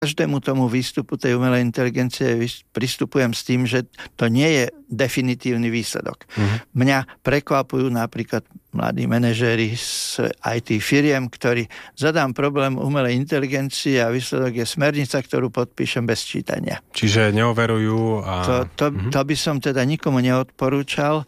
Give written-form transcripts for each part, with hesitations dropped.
Každému tomu výstupu tej umelej inteligencie pristupujem s tým, že to nie je definitívny výsledok. Mňa prekvapujú napríklad mladí manažéri z IT firiem, ktorí zadám problém umelej inteligencii a výsledok je smernica, ktorú podpíšem bez čítania. Čiže neoverujú a... To by som teda nikomu neodporúčal.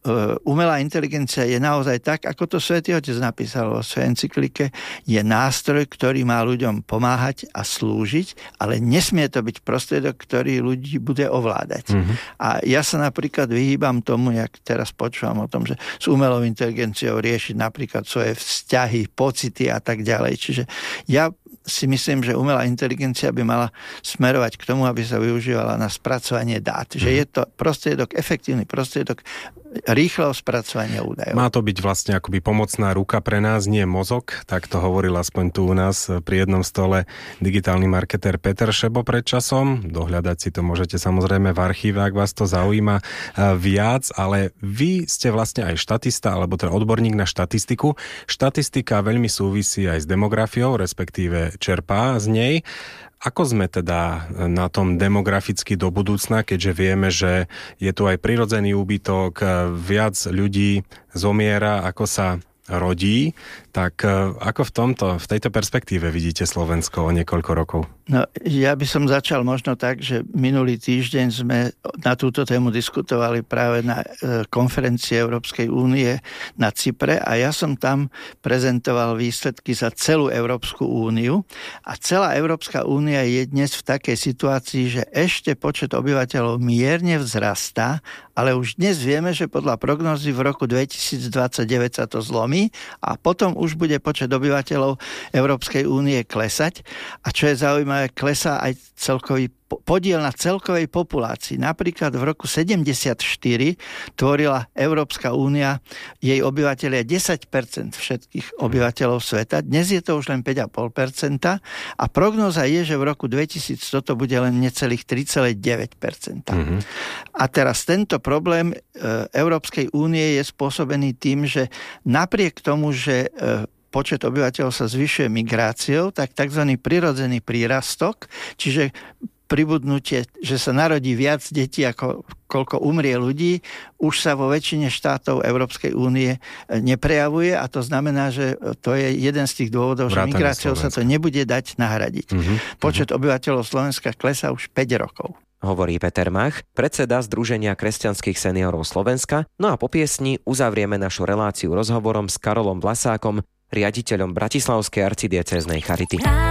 Umelá inteligencia je naozaj tak, ako to Svätý Otec napísal vo svojej encyklike, je nástroj, ktorý má ľuďom pomáhať a slúžiť, ale nesmie to byť prostriedok, ktorý ľudí bude ovládať. A ja sa napríklad vyhýbam tomu, jak teraz počúvam o tom, že s umelou inteligenciou riešiť napríklad svoje vzťahy, pocity a tak ďalej. Čiže ja si myslím, že umelá inteligencia by mala smerovať k tomu, aby sa využívala na spracovanie dát. Že je to prostriedok, efektívny prostriedok rýchleho spracovania údajov. Má to byť vlastne akoby pomocná ruka pre nás, nie mozog. Tak to hovoril aspoň tu u nás pri jednom stole digitálny marketér Peter Šebo pred časom. Dohľadať si to môžete samozrejme v archíve, ak vás to zaujíma viac, ale vy ste vlastne aj štatista, alebo teda odborník na štatistiku. Štatistika veľmi súvisí aj s demografiou, respektíve čerpá z nej. Ako sme teda na tom demograficky do budúcna, keďže vieme, že je tu aj prirodzený úbytok, viac ľudí zomiera, ako sa rodí, tak ako v tejto perspektíve vidíte Slovensko o niekoľko rokov? No, ja by som začal možno tak, že minulý týždeň sme na túto tému diskutovali práve na konferencii Európskej únie na Cypre a ja som tam prezentoval výsledky za celú Európsku úniu a celá Európska únia je dnes v takej situácii, že ešte počet obyvateľov mierne vzrastá, ale už dnes vieme, že podľa prognózy v roku 2029 sa to zlomí a potom už bude počet obyvateľov Európskej únie klesať. A čo je zaujímavé, klesá aj celkový podiel na celkovej populácii. Napríklad v roku 74 tvorila Európska únia, jej obyvateľia 10% všetkých obyvateľov sveta. Dnes je to už len 5,5% a prognóza je, že v roku 2100 to bude len necelých 3,9%. A teraz tento problém Európskej únie je spôsobený tým, že napriek tomu, že počet obyvateľov sa zvyšuje migráciou, tak tzv. Prirodzený prírastok, čiže pribudnutie, že sa narodí viac detí, ako koľko umrie ľudí, už sa vo väčšine štátov Európskej únie neprejavuje a to znamená, že to je jeden z tých dôvodov, že migráciou sa to nebude dať nahradiť. Počet obyvateľov Slovenska klesá už 5 rokov. Hovorí Peter Mach, predseda Združenia kresťanských seniorov Slovenska. No a po piesni uzavrieme našu reláciu rozhovorom s Karolom Vlasákom, riaditeľom Bratislavskej arcidiecéznej charity.